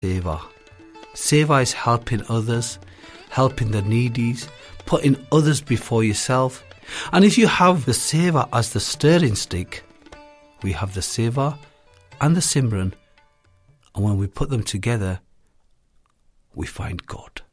Seva. Seva is helping others, helping the needy, putting others before yourself. And if you have the Seva as the stirring stick, we have the Seva and the Simran. And when we put them together, we find God.